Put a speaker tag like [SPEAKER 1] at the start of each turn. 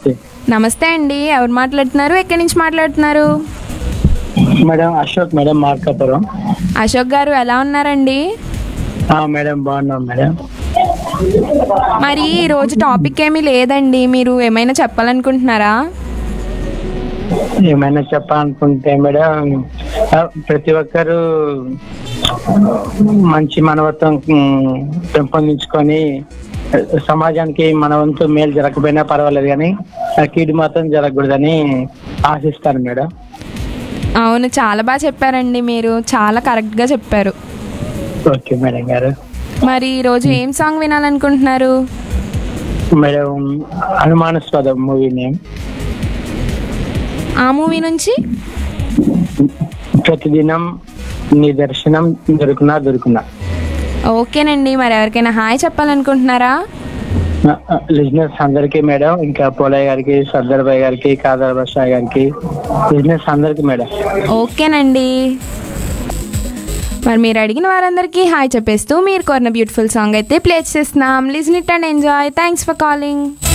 [SPEAKER 1] నమస్తే.
[SPEAKER 2] నమస్తే అండి. ఎవరు మాట్లాడుతున్నారు? ఎక్కడి నుంచి మాట్లాడుతున్నారు?
[SPEAKER 1] Madam Ashok madam, Markapuram.
[SPEAKER 2] అశోక్ గారు ఎలా ఉన్నారండి?
[SPEAKER 1] మేడం బాగున్నాం మేడం.
[SPEAKER 2] మరి ఈరోజు టాపిక్ ఏమీ లేదండి, మీరు ఏమైనా చెప్పాలనుకుంటున్నారా?
[SPEAKER 1] ఏమైనా చెప్పాలనుకుంటే మేడం, ప్రతి ఒక్కరు మంచి మనవత్వం పెంపొందించుకొని సమాజానికి మన వంతు మేలు జరగకపోయినా పర్వాలేదు కానీ కీడు మాత్రం జరగకూడదని ఆశిస్తాను మేడం.
[SPEAKER 2] అవును, చాలా బాగా చెప్పారండి, మీరు చాలా కరెక్ట్గా చెప్పారు.
[SPEAKER 1] ఓకే మేడం గారు.
[SPEAKER 2] మరి ఈరోజు ఏం సాంగ్ వినాలనుకుంటున్నారు?
[SPEAKER 1] మేడం అనుమానాస్పద మూవీ నేమ్.
[SPEAKER 2] ఆ మూవీ నుంచి
[SPEAKER 1] ప్రతిదినం నీ దర్శనం దొరుకునా.
[SPEAKER 2] ఓకేనండి. మరి ఎవరికైనా హాయ్ చెప్పాలనుకుంటున్నారా?
[SPEAKER 1] లిజినెస్ అందరికి మేడం, ఇంకా పోలయ్య గారికి, సర్దార్ భాయ్ గారికి, కాదర్ బాషా గారికి, లిజినెస్ అందరికి మేడం.
[SPEAKER 2] ఓకేనండి. మరి మీరు అడిగిన వారందరికీ హాయ్ చెప్పేస్తూ మీరు కోరిన బ్యూటిఫుల్ సాంగ్ అయితే ప్లే చేస్తున్నాం. Listen it and enjoy. Thanks for calling.